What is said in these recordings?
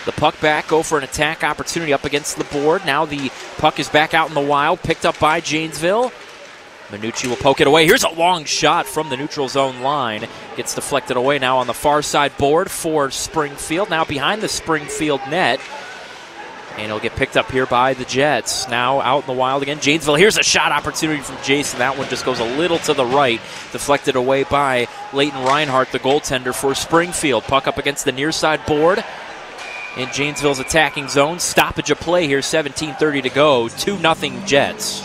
the puck back, go for an attack opportunity up against the board. Now the puck is back out in the wild, picked up by Janesville. Minucci will poke it away. Here's a long shot from the neutral zone line. Gets deflected away now on the far side board for Springfield. Now behind the Springfield net. And it'll get picked up here by the Jets. Now out in the wild again. Janesville, here's a shot opportunity from Jason. That one just goes a little to the right. Deflected away by Leighton Reinhardt, the goaltender for Springfield. Puck up against the near side board in Janesville's attacking zone. Stoppage of play here, 17:30 to go. 2-0 Jets.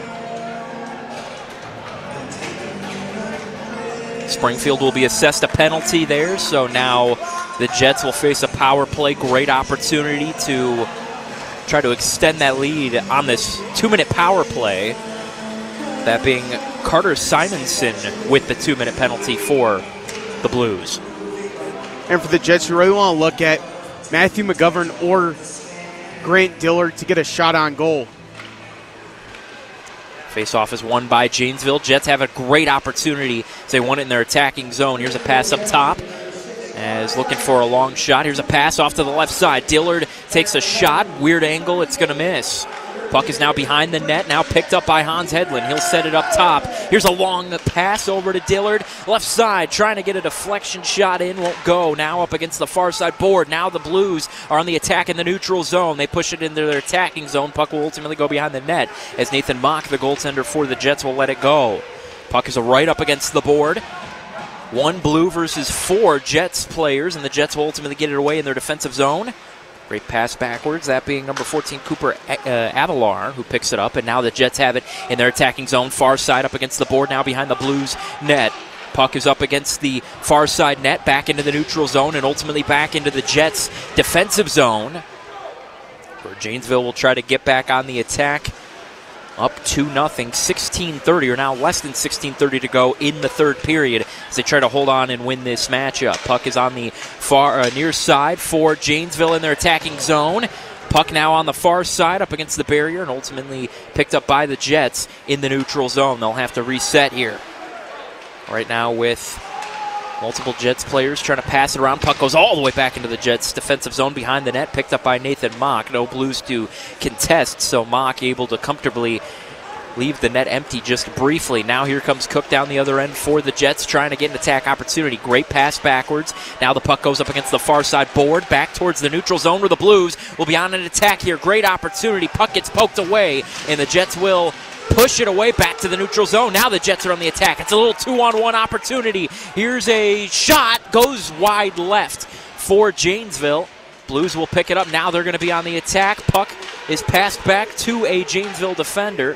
Springfield will be assessed a penalty there, so now the Jets will face a power play. Great opportunity to try to extend that lead on this 2-minute power play. That being Carter Simonson with the 2-minute penalty for the Blues. And for the Jets, you really want to look at Matthew McGovern or Grant Dillard to get a shot on goal. Face-off is won by Janesville. Jets have a great opportunity as they won it in their attacking zone. Here's a pass up top. As looking for a long shot. Here's a pass off to the left side. Dillard takes a shot. Weird angle. It's going to miss. Puck is now behind the net. Now picked up by Hans Hedlund. He'll set it up top. Here's a long pass over to Dillard. Left side trying to get a deflection shot in. Won't go. Now up against the far side board. Now the Blues are on the attack in the neutral zone. They push it into their attacking zone. Puck will ultimately go behind the net as Nathan Mock, the goaltender for the Jets, will let it go. Puck is right up against the board. 1 Blue versus 4 Jets players, and the Jets will ultimately get it away in their defensive zone. Great pass backwards, that being number 14, Cooper Avalar, who picks it up, and now the Jets have it in their attacking zone. Far side up against the board, now behind the Blues net. Puck is up against the far side net, back into the neutral zone, and ultimately back into the Jets' defensive zone, where Janesville will try to get back on the attack. Up 2-0, 16:30, or now less than 16:30 to go in the third period as they try to hold on and win this matchup. Puck is on the far near side for Janesville in their attacking zone. Puck now on the far side up against the barrier and ultimately picked up by the Jets in the neutral zone. They'll have to reset here. Right now with multiple Jets players trying to pass it around. Puck goes all the way back into the Jets' defensive zone behind the net. Picked up by Nathan Mock. No Blues to contest, so Mock able to comfortably leave the net empty just briefly. Now here comes Cook down the other end for the Jets, trying to get an attack opportunity. Great pass backwards. Now the puck goes up against the far side board, back towards the neutral zone where the Blues will be on an attack here. Great opportunity. Puck gets poked away, and the Jets will push it away back to the neutral zone. Now the Jets are on the attack. It's a little 2-on-1 opportunity. Here's a shot. Goes wide left for Janesville. Blues will pick it up. Now they're going to be on the attack. Puck is passed back to a Janesville defender.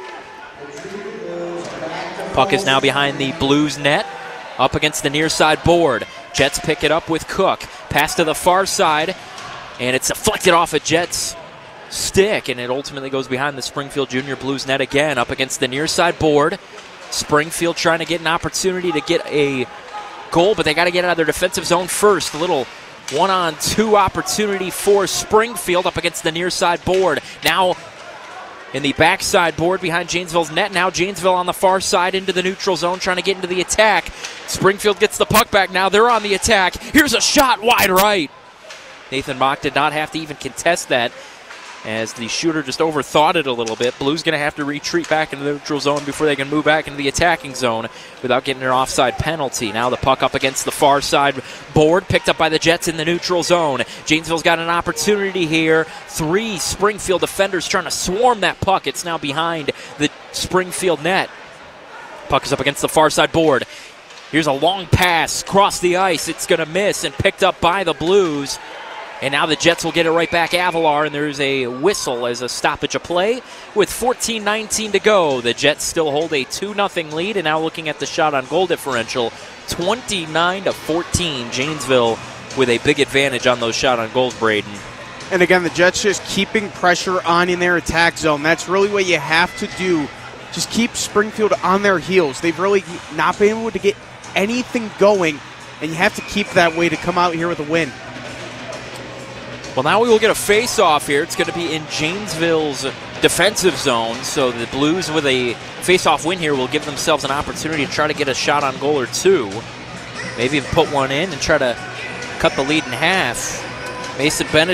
Puck is now behind the Blues net. Up against the near side board. Jets pick it up with Cook. Pass to the far side. And it's deflected off a Jets stick, and it ultimately goes behind the Springfield Junior Blues net again, up against the near side board. Springfield trying to get an opportunity to get a goal, but they got to get out of their defensive zone first. A little 1-on-2 opportunity for Springfield up against the near side board. Now in the backside board behind Janesville's net. Now Janesville on the far side into the neutral zone trying to get into the attack. Springfield gets the puck back. Now they're on the attack. Here's a shot wide right. Nathan Mock did not have to even contest that, as the shooter just overthought it a little bit. Blues going to have to retreat back into the neutral zone before they can move back into the attacking zone without getting an offside penalty. Now the puck up against the far side board, picked up by the Jets in the neutral zone. Janesville's got an opportunity here. 3 Springfield defenders trying to swarm that puck. It's now behind the Springfield net. Puck is up against the far side board. Here's a long pass across the ice. It's going to miss and picked up by the Blues. And now the Jets will get it right back Avalar, and there's a whistle as a stoppage of play with 14:19 to go. The Jets still hold a 2-0 lead, and now looking at the shot on goal differential, 29-14. Janesville with a big advantage on those shot on goals, Braden. And again, the Jets just keeping pressure on in their attack zone. That's really what you have to do. Just keep Springfield on their heels. They've really not been able to get anything going, and you have to keep that way to come out here with a win. Well, now we will get a face-off here. It's going to be in Janesville's defensive zone, so the Blues with a face-off win here will give themselves an opportunity to try to get a shot on goal or two. Maybe even put one in and try to cut the lead in half. Mason Bennett